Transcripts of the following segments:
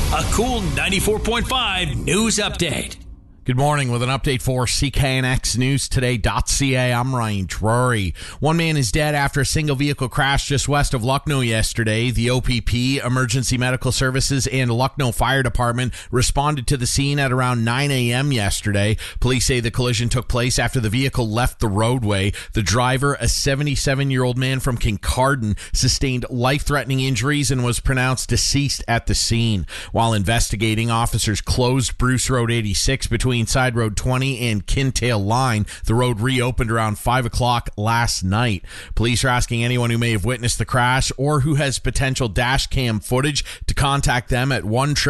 A cool 94.5 news update. Good morning with an update for CKNXNewsToday.ca. I'm Ryan Drury. One man is dead after a single vehicle crash just west of Lucknow yesterday. The OPP, Emergency Medical Services, and Lucknow Fire Department responded to the scene at around 9 a.m. yesterday. Police say the collision took place after the vehicle left the roadway. The driver, a 77-year-old man from Kincardine, sustained life-threatening injuries and was pronounced deceased at the scene. While investigating, officers closed Bruce Road 86 between Side Road 20 and Kintail Line. The road reopened around 5 o'clock last night. Police are asking anyone who may have witnessed the crash or who has potential dash cam footage to contact them at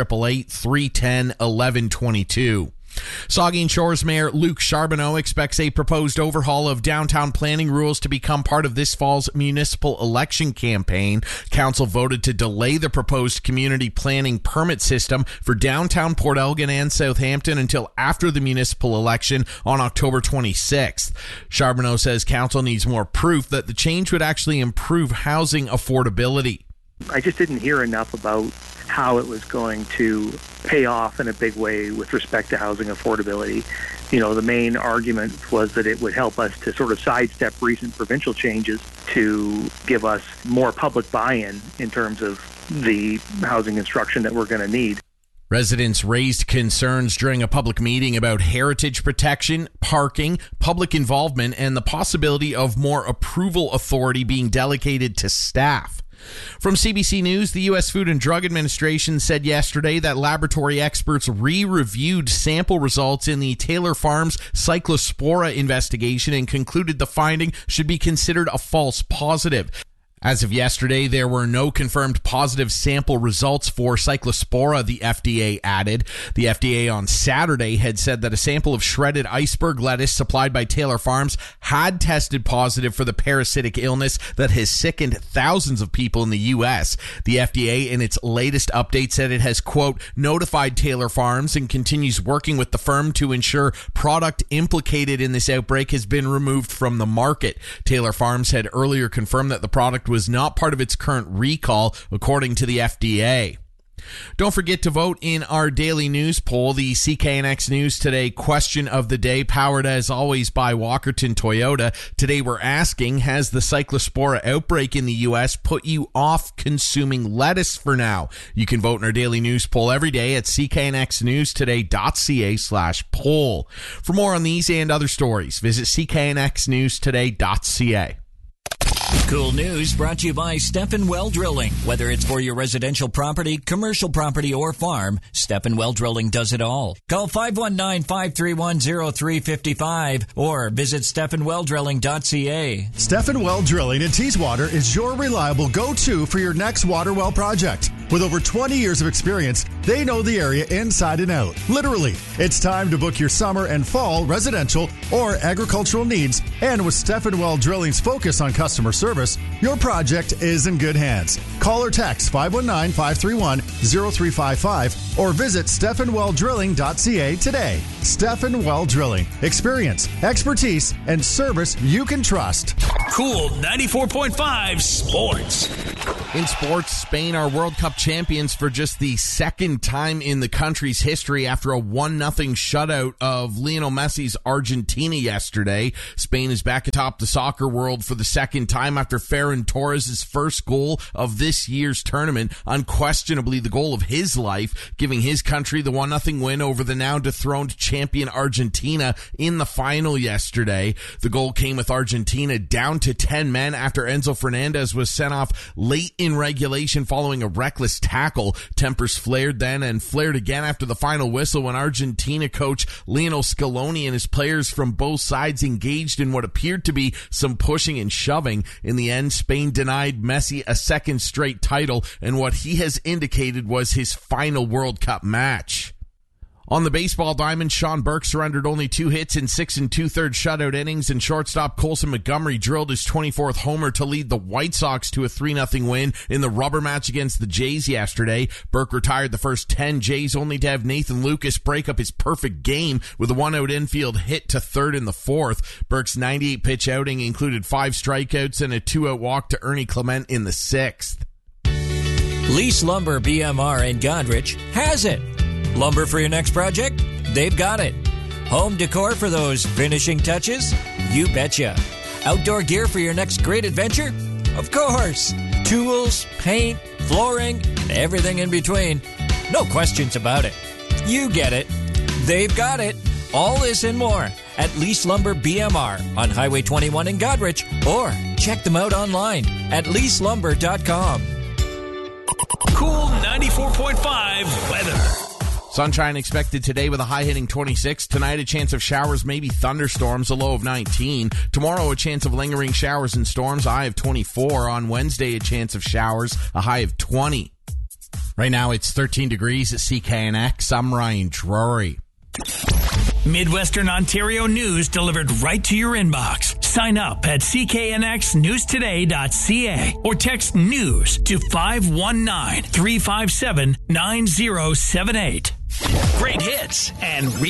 1-888-310-1122. Saugeen Shores Mayor Luke Charbonneau expects a proposed overhaul of downtown planning rules to become part of this fall's municipal election campaign. Council voted to delay the proposed community planning permit system for downtown Port Elgin and Southampton until after the municipal election on October 26th. Charbonneau says council needs more proof that the change would actually improve housing affordability. I just didn't hear enough about how it was going to pay off in a big way with respect to housing affordability. You know, the main argument was that it would help us to sort of sidestep recent provincial changes to give us more public buy-in in terms of the housing construction that we're going to need. Residents raised concerns during a public meeting about heritage protection, parking, public involvement, and the possibility of more approval authority being delegated to staff. From CBC News, the U.S. Food and Drug Administration said yesterday that laboratory experts re-reviewed sample results in the Taylor Farms Cyclospora investigation and concluded the finding should be considered a false positive. As of yesterday, there were no confirmed positive sample results for Cyclospora, the FDA added. The FDA on Saturday had said that a sample of shredded iceberg lettuce supplied by Taylor Farms had tested positive for the parasitic illness that has sickened thousands of people in the U.S. The FDA, in its latest update, said it has, quote, notified Taylor Farms and continues working with the firm to ensure product implicated in this outbreak has been removed from the market. Taylor Farms had earlier confirmed that the product was not part of its current recall, according to the FDA. Don't forget to vote in our daily news poll, the CKNX News Today question of the day, powered as always by Walkerton Toyota. Today we're asking, has the Cyclospora outbreak in the U.S. put you off consuming lettuce for now? You can vote in our daily news poll every day at cknxnewstoday.ca/poll. For more on these and other stories, visit cknxnewstoday.ca. Cool news brought to you by Stephen Well Drilling. Whether it's for your residential property, commercial property, or farm, Stephen Well Drilling does it all. Call 519-531-0355 or visit StephenWellDrilling.ca. Stephen Well Drilling in Teeswater is your reliable go-to for your next water well project. With over 20 years of experience, they know the area inside and out. Literally, it's time to book your summer and fall residential or agricultural needs. And with Stephen Well Drilling's focus on customer service, your project is in good hands. Call or text 519-531-0355 or visit StephenWellDrilling.ca today. Stephen Well Drilling. Experience, expertise, and service you can trust. Cool 94.5 Sports. In sports, Spain are World Cup champions for just the second time in the country's history after a 1-0 shutout of Lionel Messi's Argentina yesterday. Spain is back atop the soccer world for the second time after Ferran Torres' first goal of this year's tournament, unquestionably the goal of his life, giving his country the 1-0 win over the now dethroned champion Argentina in the final yesterday. The goal came with Argentina down to 10 men after Enzo Fernandez was sent off late in regulation following a reckless tackle. Tempers flared then and flared again after the final whistle when Argentina coach Lionel Scaloni and his players from both sides engaged in what appeared to be some pushing and shoving. In the end, Spain denied Messi a second straight title and what he has indicated was his final World Cup match. On the baseball diamond, Sean Burke surrendered only 2 hits in 6 2/3 shutout innings, and shortstop Colson Montgomery drilled his 24th homer to lead the White Sox to a 3-0 win in the rubber match against the Jays yesterday. Burke retired the first 10 Jays, only to have Nathan Lucas break up his perfect game with a 1-out infield hit to third in the 4th. Burke's 98-pitch outing included 5 strikeouts and a 2-out walk to Ernie Clement in the 6th. Lease Lumber BMR in Godrich has it. Lumber for your next project? They've got it. Home decor for those finishing touches? You betcha. Outdoor gear for your next great adventure? Of course. Tools, paint, flooring, and everything in between. No questions about it. You get it. They've got it. All this and more at Lease Lumber BMR on Highway 21 in Godrich, or check them out online at leaselumber.com. Cool 94.5 weather. Sunshine expected today with a high hitting 26. Tonight, a chance of showers, maybe thunderstorms, a low of 19. Tomorrow, a chance of lingering showers and storms, a high of 24. On Wednesday, a chance of showers, a high of 20. Right now, it's 13 degrees at CKNX. I'm Ryan Drury. Midwestern Ontario news delivered right to your inbox. Sign up at cknxnewstoday.ca or text news to 519-357-9078. Great hits and